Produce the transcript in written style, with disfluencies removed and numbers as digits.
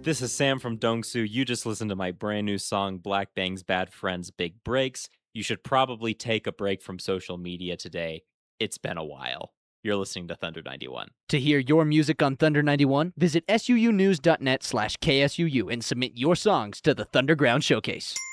This is Sam from Dongsu. You just listened to my brand new song, Black Bang's Bad Friends Big Breaks. You should probably take a break from social media today. It's been a while. You're listening to Thunder 91. To hear your music on Thunder 91, visit suunews.net/KSUU and submit your songs to the Thunderground Showcase.